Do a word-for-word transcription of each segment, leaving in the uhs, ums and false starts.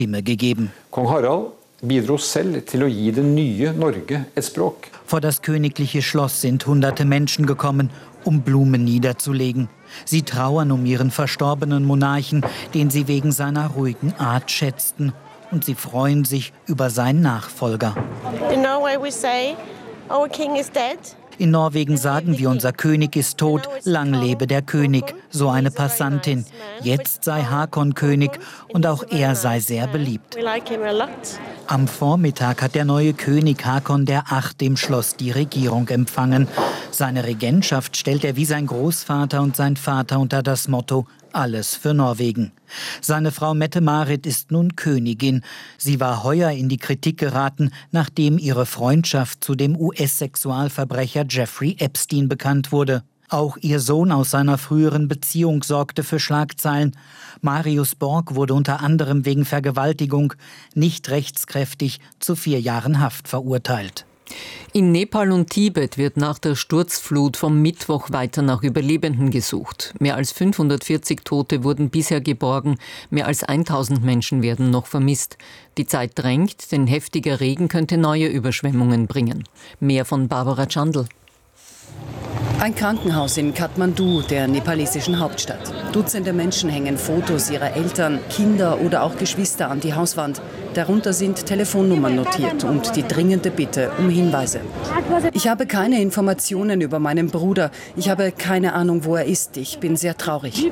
Stimme gegeben. Kong Harald bidro selv til å gi det nye Norge et språk. Vor das königliche Schloss sind hunderte Menschen gekommen, um Blumen niederzulegen. Sie trauern um ihren verstorbenen Monarchen, den sie wegen seiner ruhigen Art schätzten. Und sie freuen sich über seinen Nachfolger. In Norway we say, our king is dead. In Norwegen sagen wir, unser König ist tot, lang lebe der König, so eine Passantin. Jetzt sei Hakon König und auch er sei sehr beliebt. Am Vormittag hat der neue König Hakon der Achte im Schloss die Regierung empfangen. Seine Regentschaft stellt er wie sein Großvater und sein Vater unter das Motto Alles für Norwegen. Seine Frau Mette-Marit ist nun Königin. Sie war heuer in die Kritik geraten, nachdem ihre Freundschaft zu dem U S-Sexualverbrecher Jeffrey Epstein bekannt wurde. Auch ihr Sohn aus seiner früheren Beziehung sorgte für Schlagzeilen. Marius Borg wurde unter anderem wegen Vergewaltigung nicht rechtskräftig zu vier Jahren Haft verurteilt. In Nepal und Tibet wird nach der Sturzflut vom Mittwoch weiter nach Überlebenden gesucht. Mehr als fünfhundertvierzig Tote wurden bisher geborgen, mehr als tausend Menschen werden noch vermisst. Die Zeit drängt, denn heftiger Regen könnte neue Überschwemmungen bringen. Mehr von Barbara Chandl. Ein Krankenhaus in Kathmandu, der nepalesischen Hauptstadt. Dutzende Menschen hängen Fotos ihrer Eltern, Kinder oder auch Geschwister an die Hauswand. Darunter sind Telefonnummern notiert und die dringende Bitte um Hinweise. Ich habe keine Informationen über meinen Bruder. Ich habe keine Ahnung, wo er ist. Ich bin sehr traurig.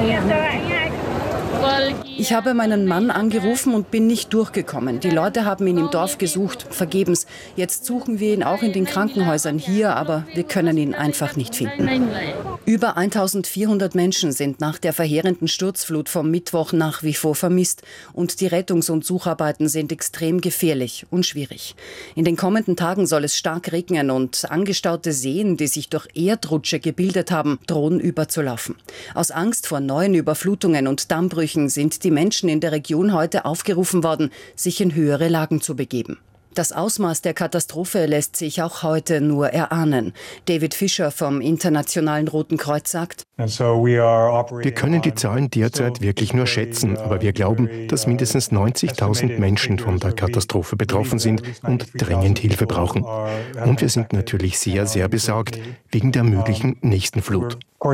Ich habe meinen Mann angerufen und bin nicht durchgekommen. Die Leute haben ihn im Dorf gesucht, vergebens. Jetzt suchen wir ihn auch in den Krankenhäusern hier, aber wir können ihn einfach nicht finden. Über eintausendvierhundert Menschen sind nach der verheerenden Sturzflut vom Mittwoch nach wie vor vermisst. Und die Rettungs- und Sucharbeiten sind extrem gefährlich und schwierig. In den kommenden Tagen soll es stark regnen und angestaute Seen, die sich durch Erdrutsche gebildet haben, drohen überzulaufen. Aus Angst vor neuen Überflutungen und Dammbrüchen sind die Menschen in der Region heute aufgerufen worden, sich in höhere Lagen zu begeben. Das Ausmaß der Katastrophe lässt sich auch heute nur erahnen. David Fischer vom Internationalen Roten Kreuz sagt: Wir können die Zahlen derzeit wirklich nur schätzen, aber wir glauben, dass mindestens neunzigtausend Menschen von der Katastrophe betroffen sind und dringend Hilfe brauchen. Und wir sind natürlich sehr, sehr besorgt wegen der möglichen nächsten Flut.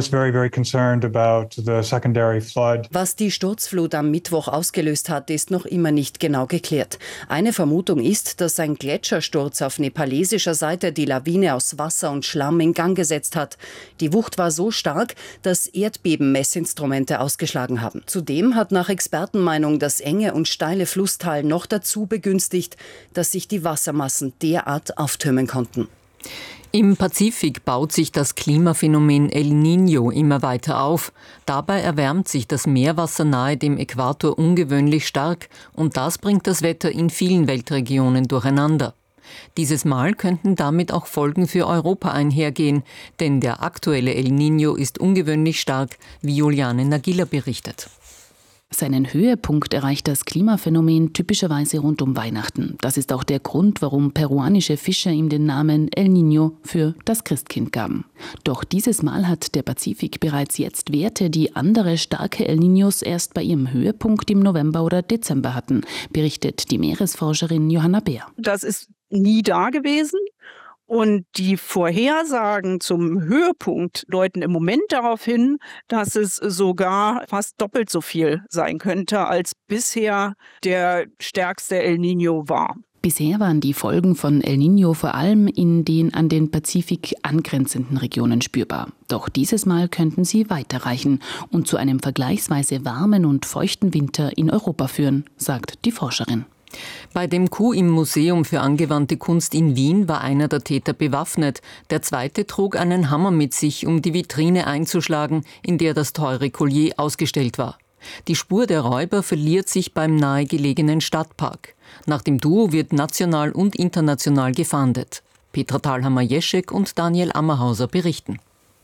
Was die Sturzflut am Mittwoch ausgelöst hat, ist noch immer nicht genau geklärt. Eine Vermutung ist, dass ein Gletschersturz auf nepalesischer Seite die Lawine aus Wasser und Schlamm in Gang gesetzt hat. Die Wucht war so stark, dass Erdbebenmessinstrumente ausgeschlagen haben. Zudem hat nach Expertenmeinung das enge und steile Flusstal noch dazu begünstigt, dass sich die Wassermassen derart auftürmen konnten. Im Pazifik baut sich das Klimaphänomen El Niño immer weiter auf. Dabei erwärmt sich das Meerwasser nahe dem Äquator ungewöhnlich stark und das bringt das Wetter in vielen Weltregionen durcheinander. Dieses Mal könnten damit auch Folgen für Europa einhergehen, denn der aktuelle El Niño ist ungewöhnlich stark, wie Juliane Nagila berichtet. Seinen Höhepunkt erreicht das Klimaphänomen typischerweise rund um Weihnachten. Das ist auch der Grund, warum peruanische Fischer ihm den Namen El Niño für das Christkind gaben. Doch dieses Mal hat der Pazifik bereits jetzt Werte, die andere starke El Niños erst bei ihrem Höhepunkt im November oder Dezember hatten, berichtet die Meeresforscherin Johanna Beer. Das ist nie da gewesen. Und die Vorhersagen zum Höhepunkt deuten im Moment darauf hin, dass es sogar fast doppelt so viel sein könnte, als bisher der stärkste El Niño war. Bisher waren die Folgen von El Niño vor allem in den an den Pazifik angrenzenden Regionen spürbar. Doch dieses Mal könnten sie weiterreichen und zu einem vergleichsweise warmen und feuchten Winter in Europa führen, sagt die Forscherin. Bei dem Coup im Museum für angewandte Kunst in Wien war einer der Täter bewaffnet. Der zweite trug einen Hammer mit sich, um die Vitrine einzuschlagen, in der das teure Collier ausgestellt war. Die Spur der Räuber verliert sich beim nahegelegenen Stadtpark. Nach dem Duo wird national und international gefahndet. Petra Thalhammer-Jeschek und Daniel Ammerhauser berichten.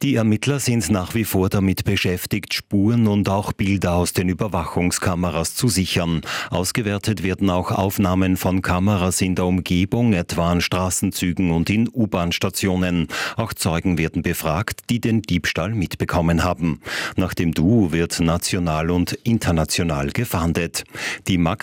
Die Ermittler sind nach wie vor damit beschäftigt, Spuren und auch Bilder aus den Überwachungskameras zu sichern. Ausgewertet werden auch Aufnahmen von Kameras in der Umgebung, etwa an Straßenzügen und in U-Bahn-Stationen. Auch Zeugen werden befragt, die den Diebstahl mitbekommen haben. Nach dem Duo wird national und international gefahndet. Die